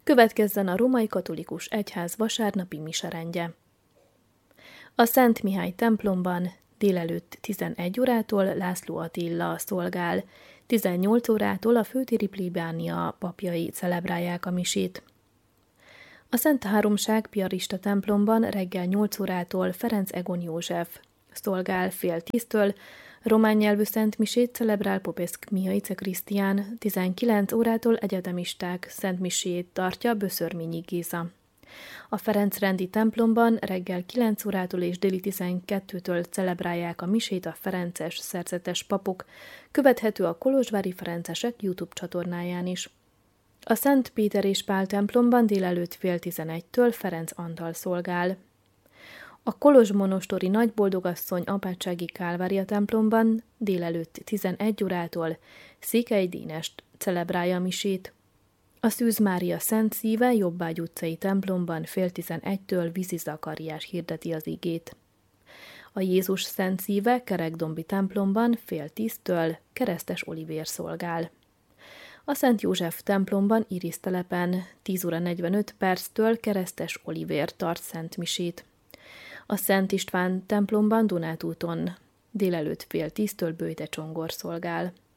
Következzen a Római Katolikus Egyház vasárnapi miserendje. A Szent Mihály templomban délelőtt 11 órától László Attila szolgál, 18 órától a főtéri plébánia papjai celebrálják a misét. A Szent Háromság piarista templomban reggel 8 órától Ferenc Egon József szolgál fél 10-től, román nyelvű szentmisét celebrál Popeszk Mihaice Krisztián, 19 órától egyetemisták szentmisét tartja Böszörményi Géza. A Ferencrendi templomban reggel 9 órától és déli 12-től celebrálják a misét a ferences szerzetes papok, követhető a kolozsvári ferencesek YouTube csatornáján is. A Szent Péter és Pál templomban délelőtt fél 11-től Ferenc Antal szolgál. A kolozsmonostori Nagyboldogasszony apátsági Kálvária templomban délelőtt 11 órától Székely Dénest celebrálja a misét. A Szűz Mária Szent Szíve Jobbágy utcai templomban fél 11-től Vízi Zakariás hirdeti az igét. A Jézus Szent Szíve Kerekdombi templomban fél 10-től Keresztes Olivér szolgál. A Szent József templomban Iris telepen 10 óra 45 perctől Keresztes Olivér tart szentmisét. A Szent István templomban Dunátúton délelőtt fél 10-től Böjte Csongor szolgál.